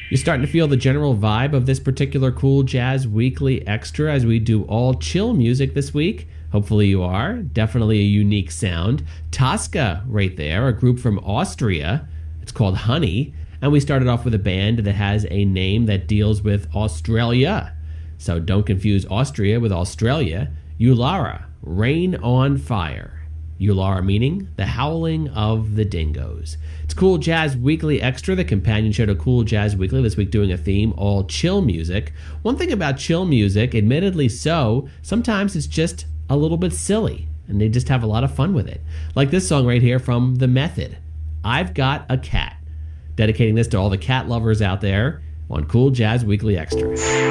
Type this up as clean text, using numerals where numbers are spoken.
You're starting to feel the general vibe of this particular Cool Jazz Weekly Extra as we do all chill music this week. Hopefully you are. Definitely a unique sound. Tosca right there, a group from Austria. It's called Honey. And we started off with a band that has a name that deals with Australia. So don't confuse Austria with Australia. Ulara, Rain on Fire. Ulara meaning the howling of the dingoes. It's Cool Jazz Weekly Extra, the companion show to Cool Jazz Weekly, this week doing a theme, all chill music. One thing about chill music, admittedly so, sometimes it's just a little bit silly, and they just have a lot of fun with it. Like this song right here from The Method, I've Got a Cat. Dedicating this to all the cat lovers out there on Cool Jazz Weekly Extra.